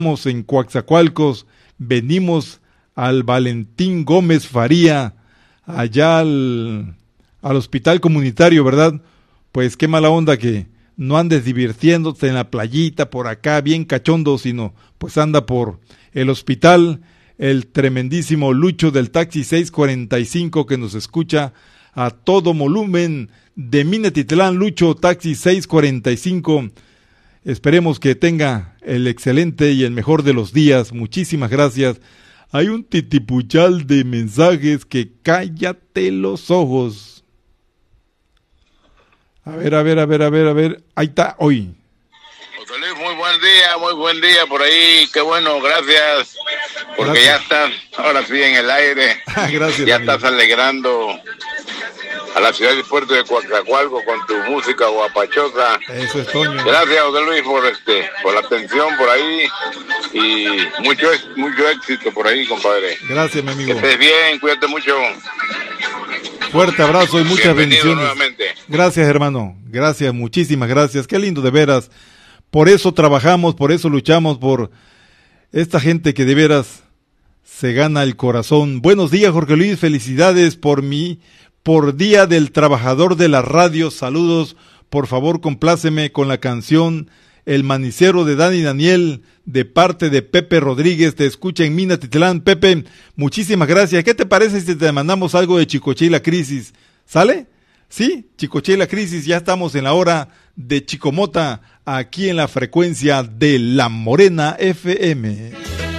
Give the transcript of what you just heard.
en Coatzacoalcos, venimos al Valentín Gómez Faría, allá al hospital comunitario, ¿verdad? Pues qué mala onda que no andes divirtiéndote en la playita por acá, bien cachondo, sino pues anda por el hospital, el tremendísimo Lucho del taxi 645 que nos escucha a todo volumen de Minatitlán. Lucho, taxi 645, esperemos que tenga el excelente y el mejor de los días. Muchísimas gracias. Hay un titipuchal de mensajes que cállate los ojos. A ver. Ahí está, hoy. José Luis, muy buen día por ahí. Qué bueno, gracias. Porque gracias. Ya estás ahora sí en el aire. Gracias. Ya amigo. Estás alegrando a la ciudad y puerto de Coatzacoalcos con tu música guapachosa. Eso es, Toño. Gracias, José Luis, por la atención por ahí y mucho éxito por ahí, compadre. Gracias, mi amigo. Que estés bien, cuídate mucho. Fuerte abrazo y muchas bendiciones. Nuevamente. Gracias, hermano. Gracias, muchísimas gracias. Qué lindo, de veras. Por eso trabajamos, por eso luchamos, por esta gente que de veras se gana el corazón. Buenos días, Jorge Luis. Felicidades por Día del Trabajador de la Radio. Saludos. Por favor, compláceme con la canción El Manicero de Dani Daniel, de parte de Pepe Rodríguez. Te escucha en Minatitlán. Pepe, muchísimas gracias. ¿Qué te parece si te mandamos algo de Chicoche y la Crisis? ¿Sale? Sí, Chicoche y la Crisis. Ya estamos en la hora de Chicomota, aquí en la frecuencia de La Morena FM.